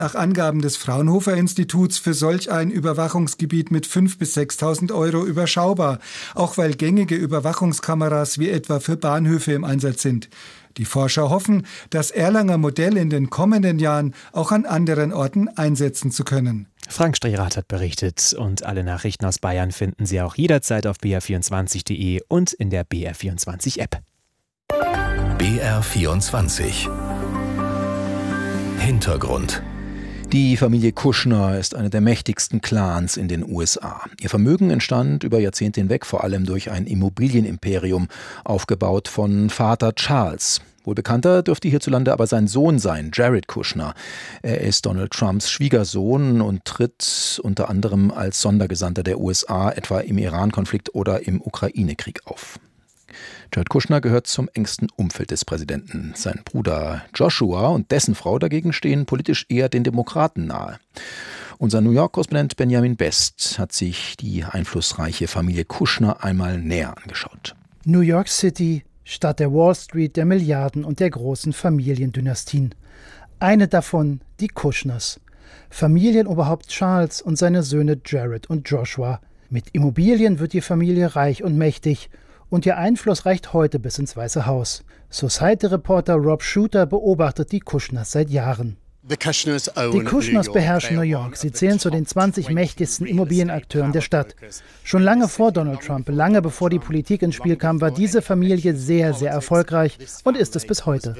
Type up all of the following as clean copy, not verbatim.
Nach Angaben des Fraunhofer-Instituts für solch ein Überwachungsgebiet mit 5.000 bis 6.000 Euro überschaubar, auch weil gängige Überwachungskameras wie etwa für Bahnhöfe im Einsatz sind. Die Forscher hoffen, das Erlanger Modell in den kommenden Jahren auch an anderen Orten einsetzen zu können. Frank Strehrath hat berichtet und alle Nachrichten aus Bayern finden Sie auch jederzeit auf br24.de und in der BR24-App. BR24 Hintergrund. Die Familie Kushner ist eine der mächtigsten Clans in den USA. Ihr Vermögen entstand über Jahrzehnte hinweg vor allem durch ein Immobilienimperium, aufgebaut von Vater Charles. Wohl bekannter dürfte hierzulande aber sein Sohn sein, Jared Kushner. Er ist Donald Trumps Schwiegersohn und tritt unter anderem als Sondergesandter der USA etwa im Iran-Konflikt oder im Ukraine-Krieg auf. Jared Kushner gehört zum engsten Umfeld des Präsidenten. Sein Bruder Joshua und dessen Frau dagegen stehen politisch eher den Demokraten nahe. Unser New York-Korrespondent Benjamin Best hat sich die einflussreiche Familie Kushner einmal näher angeschaut. New York City, Stadt der Wall Street, der Milliarden und der großen Familiendynastien. Eine davon die Kushners. Familienoberhaupt Charles und seine Söhne Jared und Joshua. Mit Immobilien wird die Familie reich und mächtig. Und ihr Einfluss reicht heute bis ins Weiße Haus. Society-Reporter Rob Shooter beobachtet die Kushners seit Jahren. Die Kushners beherrschen New York. Sie zählen zu den 20 mächtigsten Immobilienakteuren der Stadt. Schon lange vor Donald Trump, lange bevor die Politik ins Spiel kam, war diese Familie sehr, sehr erfolgreich und ist es bis heute.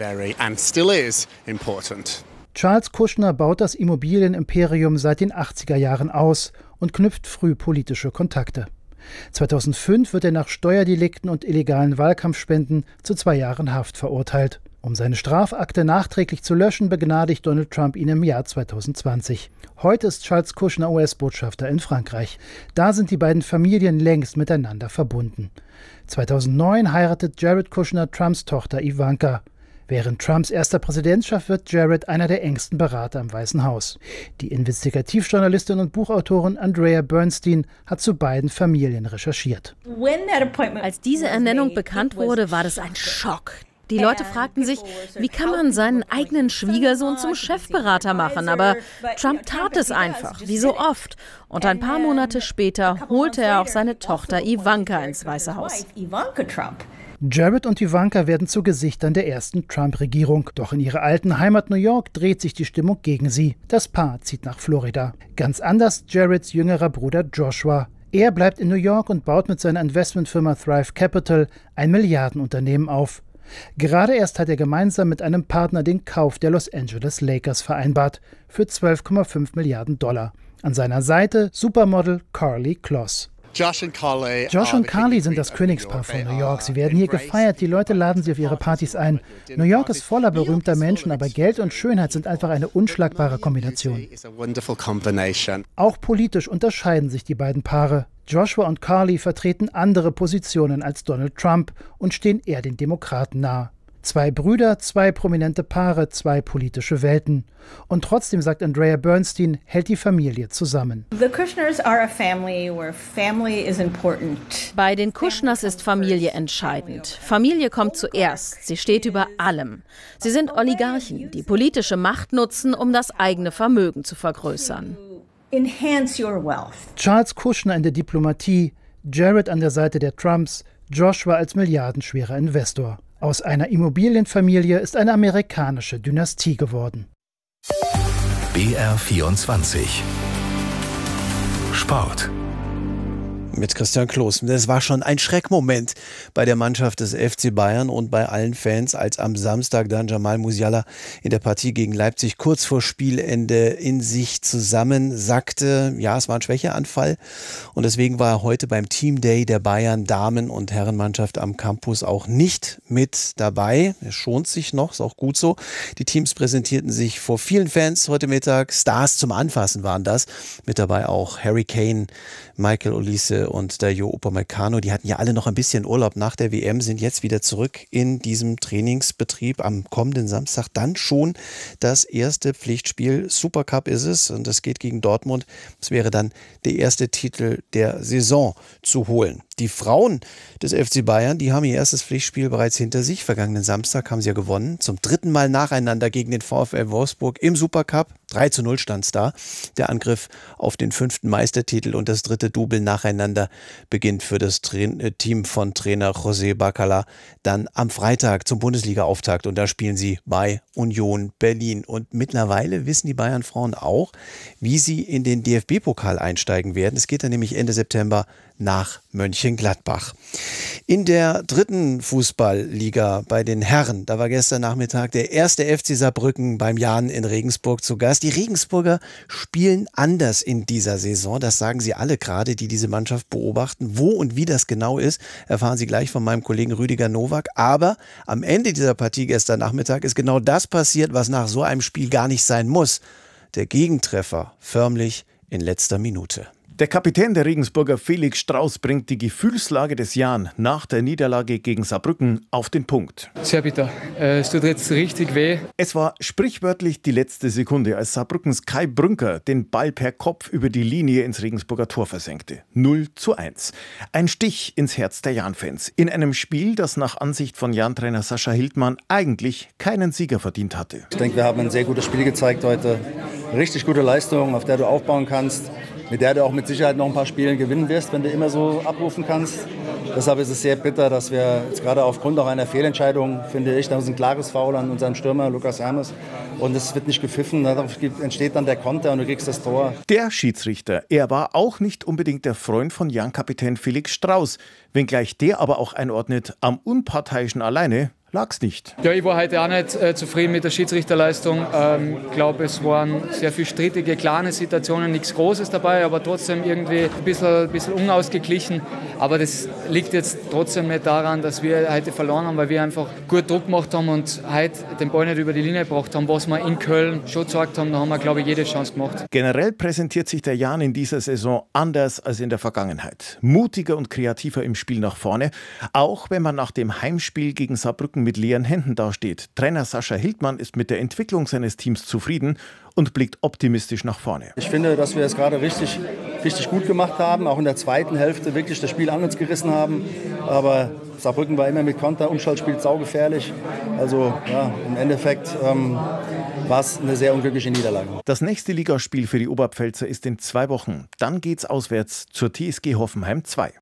Charles Kushner baut das Immobilienimperium seit den 80er Jahren aus und knüpft früh politische Kontakte. 2005 wird er nach Steuerdelikten und illegalen Wahlkampfspenden zu 2 Jahren Haft verurteilt. Um seine Strafakte nachträglich zu löschen, begnadigt Donald Trump ihn im Jahr 2020. Heute ist Charles Kushner US-Botschafter in Frankreich. Da sind die beiden Familien längst miteinander verbunden. 2009 heiratet Jared Kushner Trumps Tochter Ivanka. Während Trumps erster Präsidentschaft wird Jared einer der engsten Berater im Weißen Haus. Die Investigativjournalistin und Buchautorin Andrea Bernstein hat zu beiden Familien recherchiert. Als diese Ernennung bekannt wurde, war das ein Schock. Die Leute fragten sich, wie kann man seinen eigenen Schwiegersohn zum Chefberater machen? Aber Trump tat es einfach, wie so oft. Und ein paar Monate später holte er auch seine Tochter Ivanka ins Weiße Haus. Jared und Ivanka werden zu Gesichtern der ersten Trump-Regierung. Doch in ihrer alten Heimat New York dreht sich die Stimmung gegen sie. Das Paar zieht nach Florida. Ganz anders Jareds jüngerer Bruder Joshua. Er bleibt in New York und baut mit seiner Investmentfirma Thrive Capital ein Milliardenunternehmen auf. Gerade erst hat er gemeinsam mit einem Partner den Kauf der Los Angeles Lakers vereinbart für $12,5 Milliarden. An seiner Seite Supermodel Karlie Kloss. Josh und Carly sind das Königspaar von New York. Sie werden hier gefeiert, die Leute laden sie auf ihre Partys ein. New York ist voller berühmter Menschen, aber Geld und Schönheit sind einfach eine unschlagbare Kombination. Auch politisch unterscheiden sich die beiden Paare. Joshua und Carly vertreten andere Positionen als Donald Trump und stehen eher den Demokraten nahe. 2 Brüder, 2 prominente Paare, 2 politische Welten. Und trotzdem, sagt Andrea Bernstein, hält die Familie zusammen. Bei den Kushners ist Familie entscheidend. Familie kommt zuerst. Sie steht über allem. Sie sind Oligarchen, die politische Macht nutzen, um das eigene Vermögen zu vergrößern. Charles Kushner in der Diplomatie, Jared an der Seite der Trumps, Joshua als milliardenschwerer Investor. Aus einer Immobilienfamilie ist eine amerikanische Dynastie geworden. BR24 Sport. Mit Christian Kloß. Das war schon ein Schreckmoment bei der Mannschaft des FC Bayern und bei allen Fans, als am Samstag dann Jamal Musiala in der Partie gegen Leipzig kurz vor Spielende in sich zusammensackte. Ja, es war ein Schwächeanfall und deswegen war er heute beim Team Day der Bayern Damen- und Herrenmannschaft am Campus auch nicht mit dabei. Er schont sich noch, ist auch gut so. Die Teams präsentierten sich vor vielen Fans heute Mittag. Stars zum Anfassen waren das. Mit dabei auch Harry Kane, Michael Olise und Dayo Upamecano, die hatten ja alle noch ein bisschen Urlaub nach der WM, sind jetzt wieder zurück in diesem Trainingsbetrieb. Am kommenden Samstag dann schon das erste Pflichtspiel. Supercup ist es und das geht gegen Dortmund. Es wäre dann der erste Titel der Saison zu holen. Die Frauen des FC Bayern, die haben ihr erstes Pflichtspiel bereits hinter sich. Vergangenen Samstag haben sie ja gewonnen. Zum 3. Mal nacheinander gegen den VfL Wolfsburg im Supercup. 3:0 stand es da. Der Angriff auf den 5. Meistertitel und das 3. Double nacheinander beginnt für das Team von Trainer José Bacala dann am Freitag zum Bundesliga-Auftakt. Und da spielen sie bei Union Berlin. Und mittlerweile wissen die Bayern-Frauen auch, wie sie in den DFB-Pokal einsteigen werden. Es geht dann nämlich Ende September nach Mönchengladbach. In der 3. Fußballliga bei den Herren, da war gestern Nachmittag der 1. FC Saarbrücken beim Jan in Regensburg zu Gast. Die Regensburger spielen anders in dieser Saison. Das sagen sie alle gerade, die diese Mannschaft beobachten. Wo und wie das genau ist, erfahren Sie gleich von meinem Kollegen Rüdiger Nowak. Aber am Ende dieser Partie gestern Nachmittag ist genau das passiert, was nach so einem Spiel gar nicht sein muss. Der Gegentreffer förmlich in letzter Minute. Der Kapitän der Regensburger Felix Strauß bringt die Gefühlslage des Jan nach der Niederlage gegen Saarbrücken auf den Punkt. Sehr bitter. Es tut jetzt richtig weh. Es war sprichwörtlich die letzte Sekunde, als Saarbrückens Kai Brünker den Ball per Kopf über die Linie ins Regensburger Tor versenkte. 0:1. Ein Stich ins Herz der Jan-Fans. In einem Spiel, das nach Ansicht von Jan-Trainer Sascha Hildmann eigentlich keinen Sieger verdient hatte. Ich denke, wir haben ein sehr gutes Spiel gezeigt heute. Richtig gute Leistung, auf der du aufbauen kannst, mit der du auch mit Sicherheit noch ein paar Spiele gewinnen wirst, wenn du immer so abrufen kannst. Deshalb ist es sehr bitter, dass wir jetzt gerade aufgrund auch einer Fehlentscheidung, finde ich, da ist ein klares Foul an unserem Stürmer Lukas Hermes und es wird nicht gepfiffen, da entsteht dann der Konter und du kriegst das Tor. Der Schiedsrichter, er war auch nicht unbedingt der Freund von Jan-Kapitän Felix Strauß, wenngleich der aber auch einordnet, am Unparteiischen alleine lag's nicht. Ja, ich war heute auch nicht zufrieden mit der Schiedsrichterleistung. Ich glaube, es waren sehr viele strittige, kleine Situationen, nichts Großes dabei, aber trotzdem irgendwie ein bisschen unausgeglichen. Aber das liegt jetzt trotzdem nicht daran, dass wir heute verloren haben, weil wir einfach gut Druck gemacht haben und heute den Ball nicht über die Linie gebracht haben, was wir in Köln schon gesagt haben. Da haben wir, glaube ich, jede Chance gemacht. Generell präsentiert sich der Jan in dieser Saison anders als in der Vergangenheit. Mutiger und kreativer im Spiel nach vorne, auch wenn man nach dem Heimspiel gegen Saarbrücken mit leeren Händen dasteht. Trainer Sascha Hildmann ist mit der Entwicklung seines Teams zufrieden und blickt optimistisch nach vorne. Ich finde, dass wir es gerade richtig gut gemacht haben, auch in der zweiten Hälfte wirklich das Spiel an uns gerissen haben. Aber Saarbrücken war immer mit Konter, Umschaltspiel saugefährlich. Also ja, im Endeffekt war es eine sehr unglückliche Niederlage. Das nächste Ligaspiel für die Oberpfälzer ist in 2 Wochen. Dann geht's auswärts zur TSG Hoffenheim 2.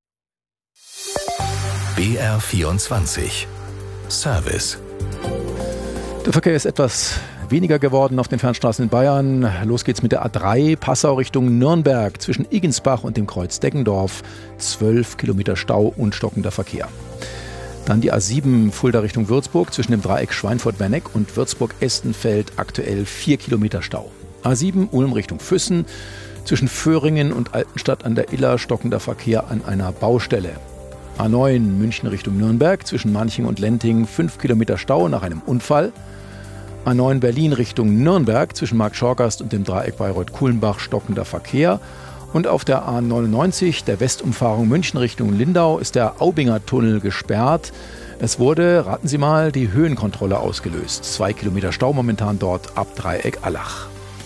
BR24 Service. Der Verkehr ist etwas weniger geworden auf den Fernstraßen in Bayern. Los geht's mit der A3 Passau Richtung Nürnberg zwischen Igensbach und dem Kreuz Deggendorf. 12 Kilometer Stau und stockender Verkehr. Dann die A7 Fulda Richtung Würzburg zwischen dem Dreieck Schweinfurt-Werneck und Würzburg-Estenfeld aktuell 4 Kilometer Stau. A7 Ulm Richtung Füssen zwischen Föhringen und Altenstadt an der Iller stockender Verkehr an einer Baustelle. A9 München Richtung Nürnberg zwischen Manching und Lenting 5 Kilometer Stau nach einem Unfall. A9 Berlin Richtung Nürnberg zwischen Marktschorgast und dem Dreieck Bayreuth-Kuhlenbach stockender Verkehr. Und auf der A99 der Westumfahrung München Richtung Lindau ist der Aubinger Tunnel gesperrt. Es wurde, raten Sie mal, die Höhenkontrolle ausgelöst. 2 Kilometer Stau momentan dort ab Dreieck Allach.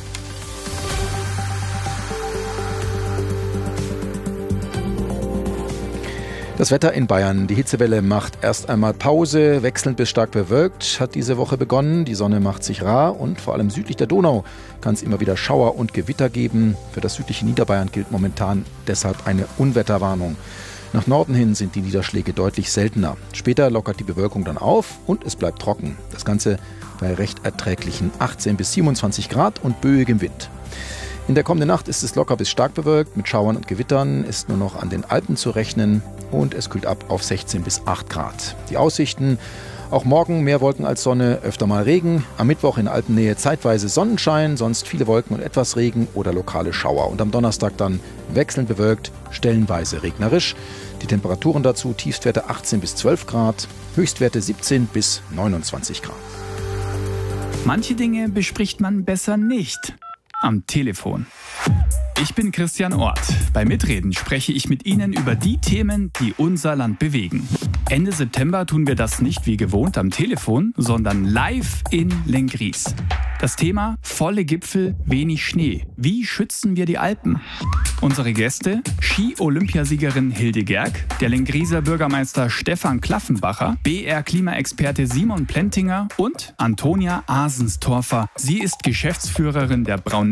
Das Wetter in Bayern. Die Hitzewelle macht erst einmal Pause, wechselnd bis stark bewölkt hat diese Woche begonnen. Die Sonne macht sich rar und vor allem südlich der Donau kann es immer wieder Schauer und Gewitter geben. Für das südliche Niederbayern gilt momentan deshalb eine Unwetterwarnung. Nach Norden hin sind die Niederschläge deutlich seltener. Später lockert die Bewölkung dann auf und es bleibt trocken. Das Ganze bei recht erträglichen 18 bis 27 Grad und böigem Wind. In der kommenden Nacht ist es locker bis stark bewölkt. Mit Schauern und Gewittern ist nur noch an den Alpen zu rechnen und es kühlt ab auf 16 bis 8 Grad. Die Aussichten: auch morgen mehr Wolken als Sonne, öfter mal Regen. Am Mittwoch in Alpennähe zeitweise Sonnenschein, sonst viele Wolken und etwas Regen oder lokale Schauer. Und am Donnerstag dann wechselnd bewölkt, stellenweise regnerisch. Die Temperaturen dazu: Tiefstwerte 18 bis 12 Grad, Höchstwerte 17 bis 29 Grad. Manche Dinge bespricht man besser nicht am Telefon. Ich bin Christian Orth. Bei Mitreden spreche ich mit Ihnen über die Themen, die unser Land bewegen. Ende September tun wir das nicht wie gewohnt am Telefon, sondern live in Lenggries. Das Thema: volle Gipfel, wenig Schnee. Wie schützen wir die Alpen? Unsere Gäste: Ski-Olympiasiegerin Hilde Gerg, der Lengrieser Bürgermeister Stefan Klaffenbacher, BR-Klimaexperte Simon Plentinger und Antonia Asenstorfer. Sie ist Geschäftsführerin der Braun